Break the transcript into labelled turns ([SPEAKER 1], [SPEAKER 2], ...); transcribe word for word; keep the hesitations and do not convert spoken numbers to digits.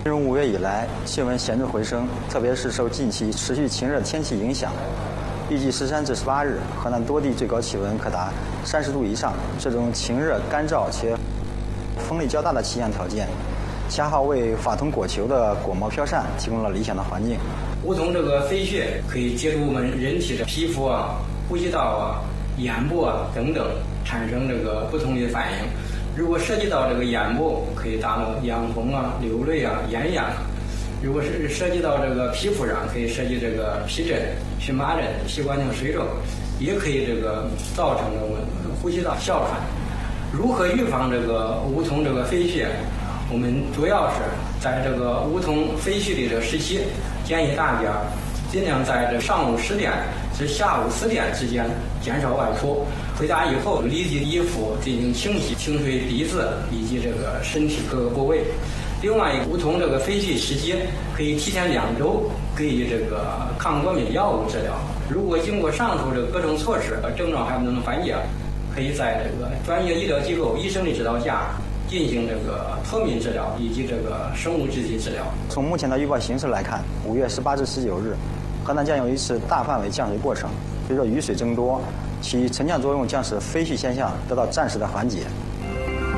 [SPEAKER 1] 进入五月以来，气温显著回升，特别是受近期持续晴热天气影响。预计十三至十八日，河南多地最高气温可达三十度以上。这种晴热、干燥且风力较大的气象条件，恰好为法桐果球的果毛飘散提供了理想的环境。
[SPEAKER 2] 梧桐这个飞穴可以接触我们人体的皮肤啊、呼吸道啊、眼部啊等等，产生这个不同的反应。如果涉及到这个眼部，可以达到眼红啊、流泪啊、眼痒；如果是涉及到这个皮肤上，可以涉及这个皮疹、荨麻疹、膝关节水肿，也可以这个造成这个呼吸道哮喘。如何预防这个梧桐这个飞穴？我们主要是在这个梧桐飞絮的这个时期，建议大家尽量在这上午十点至下午四点之间减少外出。回家以后立即衣服进行清洗，清水鼻子以及这个身体各个部位。另外，梧桐这个飞絮时期可以提前两周给予这个抗过敏药物治疗。如果经过上述这各种措施，症状还不能缓解，可以在这个专业医疗机构医生的指导下进行这个脱敏治疗以及这个生物制剂治疗。
[SPEAKER 1] 从目前的预报形势来看，五月十八至十九日，河南将有一次大范围降水过程。随着雨水增多，其沉降作用将使飞絮现象得到暂时的缓解。